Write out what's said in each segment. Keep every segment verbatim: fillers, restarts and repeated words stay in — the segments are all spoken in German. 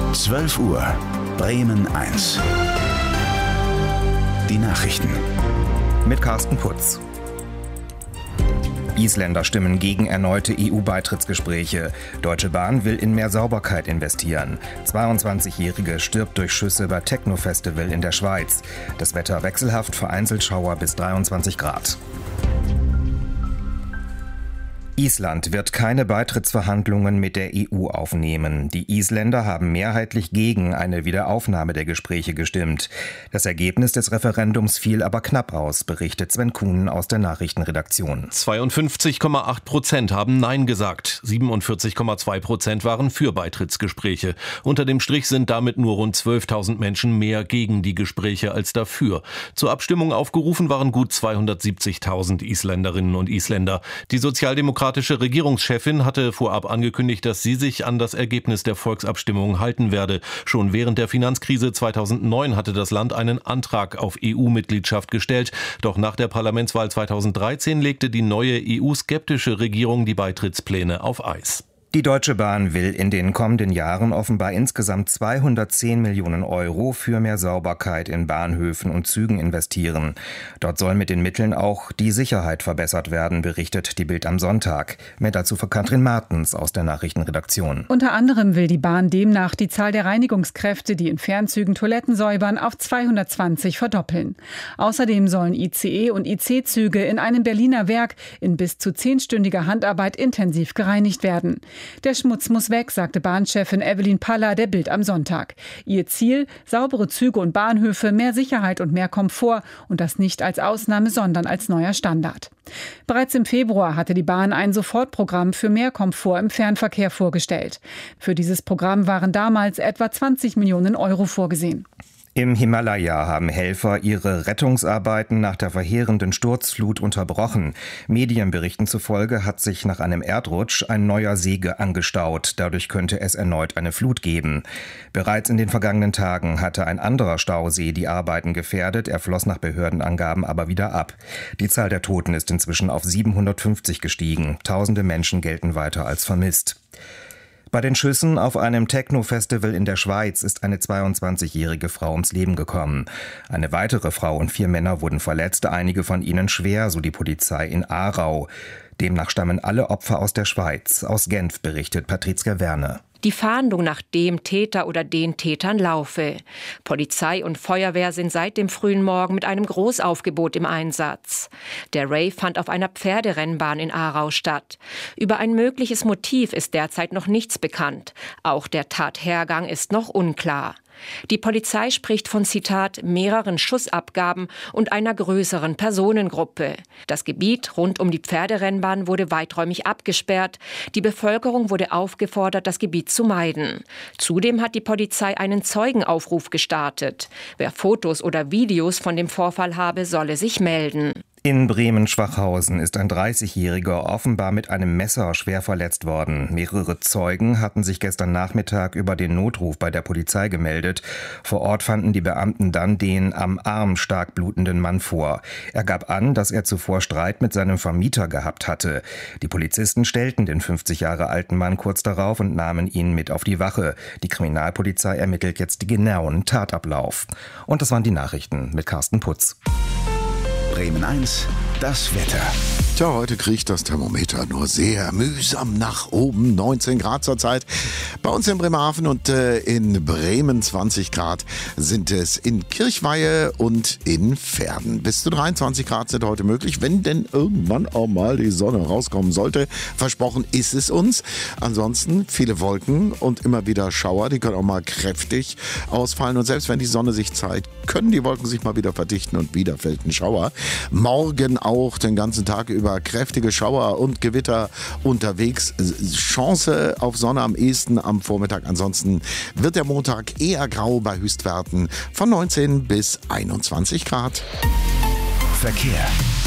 zwölf Uhr, Bremen eins. Die Nachrichten. Mit Carsten Putz. Isländer stimmen gegen erneute E U-Beitrittsgespräche. Deutsche Bahn will in mehr Sauberkeit investieren. zweiundzwanzigjährige stirbt durch Schüsse bei Techno-Festival in der Schweiz. Das Wetter wechselhaft, vereinzelt Schauer bis dreiundzwanzig Grad. Island wird keine Beitrittsverhandlungen mit der E U aufnehmen. Die Isländer haben mehrheitlich gegen eine Wiederaufnahme der Gespräche gestimmt. Das Ergebnis des Referendums fiel aber knapp aus, berichtet Sven Kuhn aus der Nachrichtenredaktion. zweiundfünfzig Komma acht Prozent haben Nein gesagt, siebenundvierzig Komma zwei Prozent waren für Beitrittsgespräche. Unter dem Strich sind damit nur rund zwölftausend Menschen mehr gegen die Gespräche als dafür. Zur Abstimmung aufgerufen waren gut zweihundertsiebzigtausend Isländerinnen und Isländer. Die Sozialdemokraten Die demokratische Regierungschefin hatte vorab angekündigt, dass sie sich an das Ergebnis der Volksabstimmung halten werde. Schon während der Finanzkrise zweitausendneun hatte das Land einen Antrag auf E U-Mitgliedschaft gestellt. Doch nach der Parlamentswahl zweitausenddreizehn legte die neue E U-skeptische Regierung die Beitrittspläne auf Eis. Die Deutsche Bahn will in den kommenden Jahren offenbar insgesamt zweihundertzehn Millionen Euro für mehr Sauberkeit in Bahnhöfen und Zügen investieren. Dort soll mit den Mitteln auch die Sicherheit verbessert werden, berichtet die Bild am Sonntag. Mehr dazu von Katrin Martens aus der Nachrichtenredaktion. Unter anderem will die Bahn demnach die Zahl der Reinigungskräfte, die in Fernzügen Toiletten säubern, auf zweihundertzwanzig verdoppeln. Außerdem sollen I C E und I C-Züge in einem Berliner Werk in bis zu zehnstündiger Handarbeit intensiv gereinigt werden. Der Schmutz muss weg, sagte Bahnchefin Evelyn Paller der Bild am Sonntag. Ihr Ziel: saubere Züge und Bahnhöfe, mehr Sicherheit und mehr Komfort und das nicht als Ausnahme, sondern als neuer Standard. Bereits im Februar hatte die Bahn ein Sofortprogramm für mehr Komfort im Fernverkehr vorgestellt. Für dieses Programm waren damals etwa zwanzig Millionen Euro vorgesehen. Im Himalaya haben Helfer ihre Rettungsarbeiten nach der verheerenden Sturzflut unterbrochen. Medienberichten zufolge hat sich nach einem Erdrutsch ein neuer See angestaut. Dadurch könnte es erneut eine Flut geben. Bereits in den vergangenen Tagen hatte ein anderer Stausee die Arbeiten gefährdet. Er floss nach Behördenangaben aber wieder ab. Die Zahl der Toten ist inzwischen auf siebenhundertfünfzig gestiegen. Tausende Menschen gelten weiter als vermisst. Bei den Schüssen auf einem Techno-Festival in der Schweiz ist eine zweiundzwanzigjährige Frau ums Leben gekommen. Eine weitere Frau und vier Männer wurden verletzt, einige von ihnen schwer, so die Polizei in Aarau. Demnach stammen alle Opfer aus der Schweiz. Aus Genf berichtet Patricia Werner. Die Fahndung nach dem Täter oder den Tätern laufe. Polizei und Feuerwehr sind seit dem frühen Morgen mit einem Großaufgebot im Einsatz. Der Rave fand auf einer Pferderennbahn in Aarau statt. Über ein mögliches Motiv ist derzeit noch nichts bekannt. Auch der Tathergang ist noch unklar. Die Polizei spricht von, Zitat, mehreren Schussabgaben und einer größeren Personengruppe. Das Gebiet rund um die Pferderennbahn wurde weiträumig abgesperrt. Die Bevölkerung wurde aufgefordert, das Gebiet zu meiden. Zudem hat die Polizei einen Zeugenaufruf gestartet. Wer Fotos oder Videos von dem Vorfall habe, solle sich melden. In Bremen-Schwachhausen ist ein dreißigjähriger offenbar mit einem Messer schwer verletzt worden. Mehrere Zeugen hatten sich gestern Nachmittag über den Notruf bei der Polizei gemeldet. Vor Ort fanden die Beamten dann den am Arm stark blutenden Mann vor. Er gab an, dass er zuvor Streit mit seinem Vermieter gehabt hatte. Die Polizisten stellten den fünfzig Jahre alten Mann kurz darauf und nahmen ihn mit auf die Wache. Die Kriminalpolizei ermittelt jetzt den genauen Tatablauf. Und das waren die Nachrichten mit Carsten Putz. Bremen eins, das Wetter. Tja, heute kriecht das Thermometer nur sehr mühsam nach oben. neunzehn Grad zurzeit. Bei uns in Bremerhaven und äh, in Bremen zwanzig Grad sind es in Kirchweihe und in Verden. Bis zu dreiundzwanzig Grad sind heute möglich, wenn denn irgendwann auch mal die Sonne rauskommen sollte. Versprochen ist es uns. Ansonsten viele Wolken und immer wieder Schauer. Die können auch mal kräftig ausfallen. Und selbst wenn die Sonne sich zeigt, können die Wolken sich mal wieder verdichten und wieder fällt ein Schauer. Morgen auch den ganzen Tag über kräftige Schauer und Gewitter unterwegs. Chance auf Sonne am ehesten am Vormittag. Ansonsten wird der Montag eher grau bei Höchstwerten von neunzehn bis einundzwanzig Grad. Verkehr.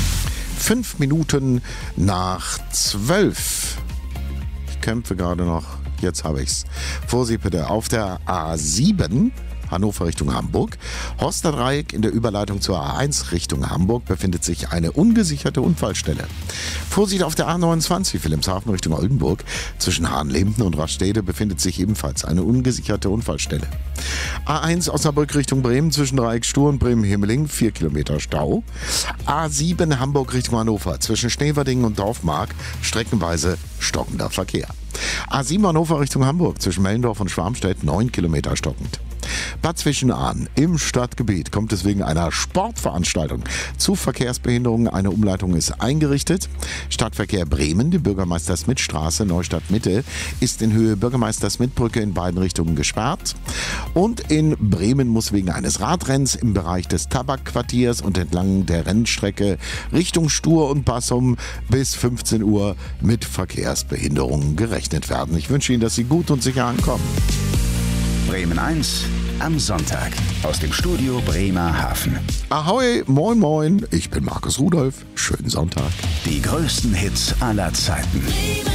Fünf Minuten nach zwölf. Ich kämpfe gerade noch. Jetzt habe ich's. Vorsicht bitte. Auf der A sieben Hannover Richtung Hamburg. Horsterdreieck in der Überleitung zur A eins Richtung Hamburg befindet sich eine ungesicherte Unfallstelle. Vorsicht auf der A neunundzwanzig Wilhelmshaven Richtung Oldenburg. Zwischen Hahnlemden und Rastede befindet sich ebenfalls eine ungesicherte Unfallstelle. A eins Osnabrück Richtung Bremen zwischen Dreieck-Stur und Bremen-Himmeling, vier Kilometer Stau. A sieben Hamburg Richtung Hannover zwischen Schneverdingen und Dorfmark, streckenweise stockender Verkehr. A sieben Hannover Richtung Hamburg zwischen Mellendorf und Schwarmstedt, neun Kilometer stockend. Bad Zwischenahn im Stadtgebiet kommt es wegen einer Sportveranstaltung zu Verkehrsbehinderungen. Eine Umleitung ist eingerichtet. Stadtverkehr Bremen, die Bürgermeister-Smith-Straße, Neustadt-Mitte, ist in Höhe Bürgermeister-Smith-Brücke in beiden Richtungen gesperrt. Und in Bremen muss wegen eines Radrenns im Bereich des Tabakquartiers und entlang der Rennstrecke Richtung Stur und Bassum bis fünfzehn Uhr mit Verkehrsbehinderungen gerechnet werden. Ich wünsche Ihnen, dass Sie gut und sicher ankommen. Bremen eins am Sonntag aus dem Studio Bremerhaven. Ahoi, moin moin, ich bin Markus Rudolph. Schönen Sonntag. Die größten Hits aller Zeiten.